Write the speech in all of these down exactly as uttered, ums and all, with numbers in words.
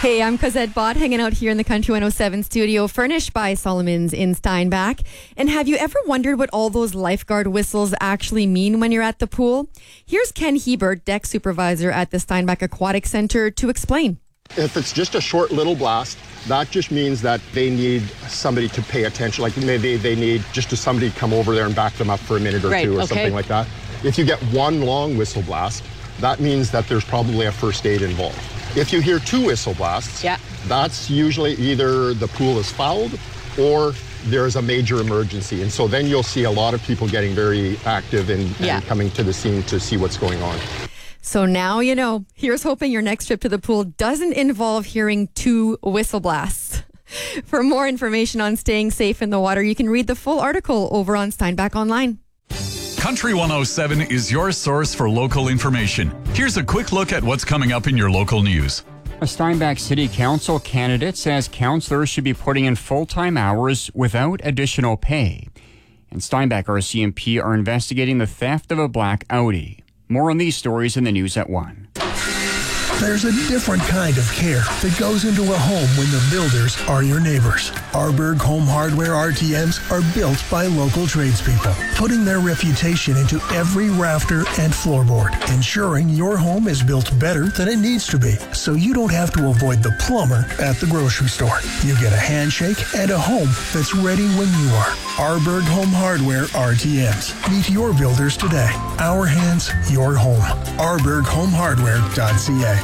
Hey, I'm Cosette Bott, hanging out here in the Country one oh seven studio, furnished by Solomon's in Steinbach. And have you ever wondered what all those lifeguard whistles actually mean when you're at the pool? Here's Ken Hebert, deck supervisor at the Steinbach Aquatic Center, to explain. If it's just a short little blast, that just means that they need somebody to pay attention. Like maybe they need just to somebody to come over there and back them up for a minute or right, two or okay. something like that. If you get one long whistle blast, that means that there's probably a first aid involved. If you hear two whistle blasts, yeah. that's usually either the pool is fouled or there's a major emergency. And so then you'll see a lot of people getting very active and, yeah. and coming to the scene to see what's going on. So now you know. Here's hoping your next trip to the pool doesn't involve hearing two whistle blasts. For more information on staying safe in the water, you can read the full article over on Steinbach Online. Country one oh seven is your source for local information. Here's a quick look at what's coming up in your local news. A Steinbach City Council candidate says councillors should be putting in full-time hours without additional pay. And Steinbach R C M P are investigating the theft of a black Audi. More on these stories in the news at one. There's a different kind of care that goes into a home when the builders are your neighbors. Arberg Home Hardware R T Ms are built by local tradespeople, putting their reputation into every rafter and floorboard, ensuring your home is built better than it needs to be, so you don't have to avoid the plumber at the grocery store. You get a handshake and a home that's ready when you are. Arberg Home Hardware R T Ms. Meet your builders today. Our hands, your home. arberg home hardware dot c a.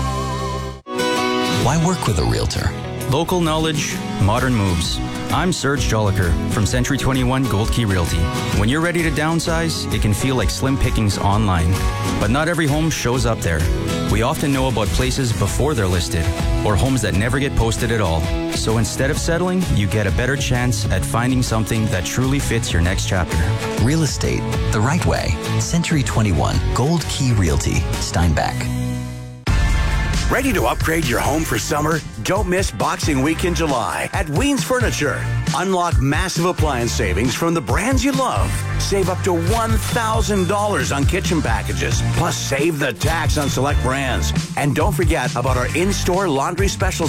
Why work with a realtor? Local knowledge, modern moves. I'm Serge Joliker from Century twenty-one Gold Key Realty. When you're ready to downsize, it can feel like slim pickings online. But not every home shows up there. We often know about places before they're listed, or homes that never get posted at all. So instead of settling, you get a better chance at finding something that truly fits your next chapter. Real estate, the right way. Century twenty-one Gold Key Realty, Steinbach. Ready to upgrade your home for summer? Don't miss Boxing Week in July at Weens Furniture. Unlock massive appliance savings from the brands you love. Save up to one thousand dollars on kitchen packages, plus save the tax on select brands. And don't forget about our in-store laundry specials